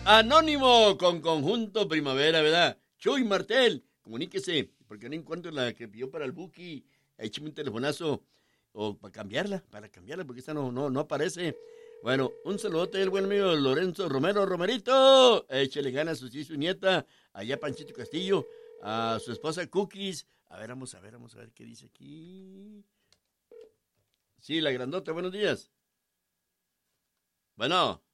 Anónimo con Conjunto Primavera, ¿verdad? Chuy Martel, comuníquese, porque no encuentro la que pidió para el Buki. Écheme un telefonazo o para cambiarla, porque esta no aparece. Bueno, un saludote del buen amigo Lorenzo Romero, Romerito. Échele ganas a su y su nieta, allá Panchito Castillo, a su esposa Cookies. A ver, vamos a ver qué dice aquí. Sí, la grandota, buenos días. Bueno.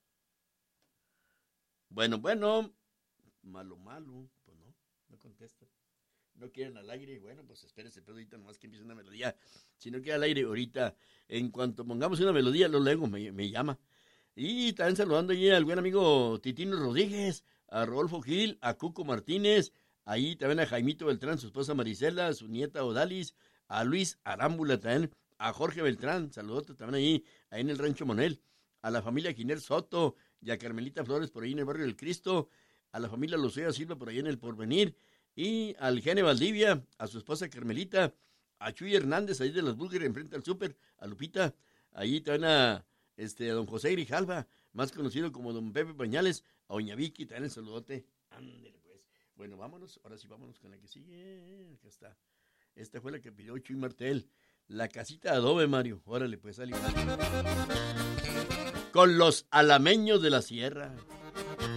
Bueno, malo, pues no contesta. No quieren al aire, bueno, pues espérese, pero ahorita nomás que empiece una melodía. Si no quiere al aire, ahorita, en cuanto pongamos una melodía, luego me llama. Y también saludando allí al buen amigo Titino Rodríguez, a Rodolfo Gil, a Cuco Martínez, ahí también a Jaimito Beltrán, su esposa Marisela, su nieta Odalis, a Luis Arámbula también, a Jorge Beltrán, saludote también ahí en el Rancho Monel, a la familia Giner Soto y a Carmelita Flores por ahí en el barrio del Cristo, a la familia Lucía Silva por ahí en el Porvenir, y al Gene Valdivia, a su esposa Carmelita, a Chuy Hernández ahí de los Búlgares enfrente al súper, a Lupita, ahí también a don José Grijalva, más conocido como don Pepe Pañales, a doña Vicky, también el saludote. Ándale pues. Bueno, vámonos, ahora sí vámonos con la que sigue. Acá está. Esta fue la que pidió Chuy Martel. La casita de adobe, Mario. Órale, pues, sale. Con los alameños de la sierra.